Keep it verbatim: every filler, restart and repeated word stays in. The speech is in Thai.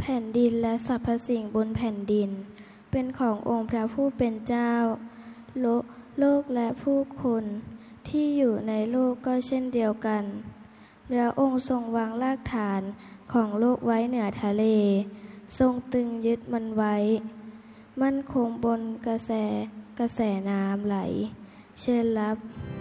แผ่นดินและสรรพสิ่งบนแผ่นดินเป็นขององค์พระผู้เป็นเจ้าโลกโลกและผู้คนที่อยู่ในโลกก็เช่นเดียวกันพระองค์ทรงวางรากฐานของโลกไว้เหนือทะเลทรงตึงยึดมันไว้มั่นคงบนกระแสกระแสน้ำไหลเชิญรับ